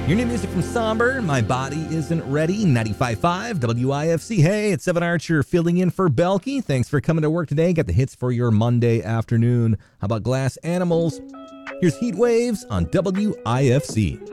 Your new music from Somber, My Body Isn't Ready, 95.5 WIFC. Hey, it's Evan Archer filling in for Belky. Thanks for coming to work today. Got the hits for your Monday afternoon. How about Glass Animals? Here's Heat Waves on WIFC.